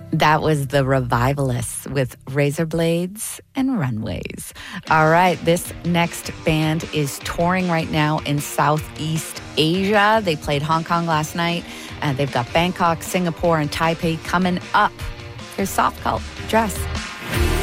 That was the Revivalists with Razor Blades and Runways. All right, this next band is touring right now in Southeast Asia. They played Hong Kong last night, and they've got Bangkok, Singapore, and Taipei coming up. Here's Soft Cult, Dress.